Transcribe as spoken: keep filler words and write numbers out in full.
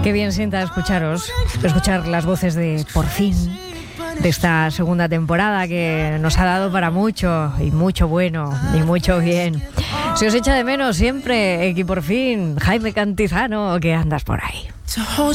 Qué bien sienta escucharos, escuchar las voces de Por Fin, de esta segunda temporada que nos ha dado para mucho, y mucho bueno, y mucho bien. Se os echa de menos siempre, y Por Fin, Jaime Cantizano, que andas por ahí.